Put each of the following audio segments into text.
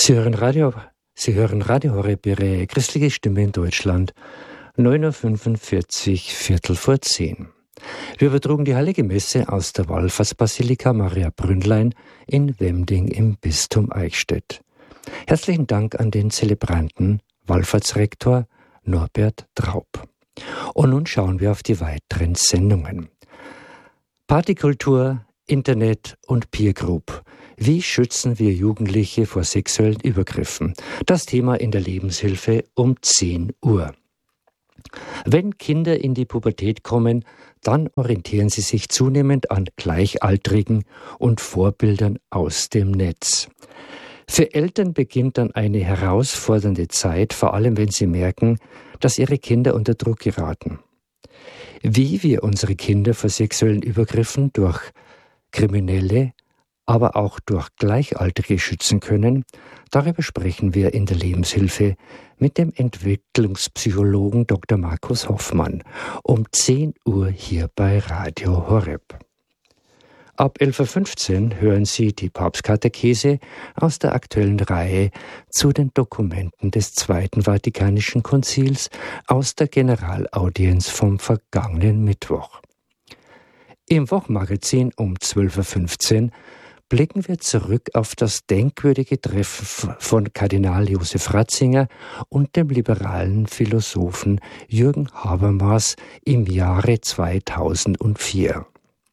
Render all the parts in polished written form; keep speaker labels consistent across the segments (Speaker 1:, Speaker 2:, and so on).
Speaker 1: Sie hören Radio Horeb, Ihre christliche Stimme in Deutschland, 9.45 Uhr, Viertel vor 10. Wir übertrugen die Heilige Messe aus der Wallfahrtsbasilika Maria Brünnlein in Wemding im Bistum Eichstätt. Herzlichen Dank an den Zelebranten, Wallfahrtsrektor Norbert Traub. Und nun schauen wir auf die weiteren Sendungen. Partykultur, Internet und Peer Group. Wie schützen wir Jugendliche vor sexuellen Übergriffen? Das Thema in der Lebenshilfe um 10 Uhr. Wenn Kinder in die Pubertät kommen, dann orientieren sie sich zunehmend an Gleichaltrigen und Vorbildern aus dem Netz. Für Eltern beginnt dann eine herausfordernde Zeit, vor allem wenn sie merken, dass ihre Kinder unter Druck geraten. Wie wir unsere Kinder vor sexuellen Übergriffen durch Kriminelle, aber auch durch Gleichaltrige schützen können, darüber sprechen wir in der Lebenshilfe mit dem Entwicklungspsychologen Dr. Markus Hoffmann um 10 Uhr hier bei Radio Horeb. Ab 11.15 Uhr hören Sie die Papstkatechese aus der aktuellen Reihe zu den Dokumenten des Zweiten Vatikanischen Konzils aus der Generalaudienz vom vergangenen Mittwoch. Im Wochenmagazin um 12.15 Uhr blicken wir zurück auf das denkwürdige Treffen von Kardinal Josef Ratzinger und dem liberalen Philosophen Jürgen Habermas im Jahre 2004.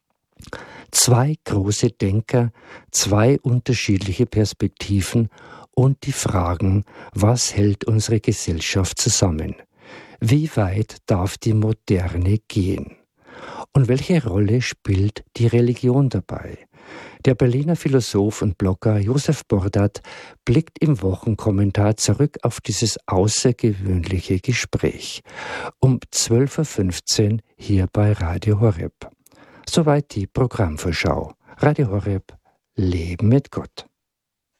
Speaker 1: Zwei große Denker, zwei unterschiedliche Perspektiven und die Fragen, was hält unsere Gesellschaft zusammen? Wie weit darf die Moderne gehen? Und welche Rolle spielt die Religion dabei? Der Berliner Philosoph und Blogger Josef Bordat blickt im Wochenkommentar zurück auf dieses außergewöhnliche Gespräch. Um 12.15 Uhr hier bei Radio Horeb. Soweit die Programmvorschau. Radio Horeb, Leben mit Gott.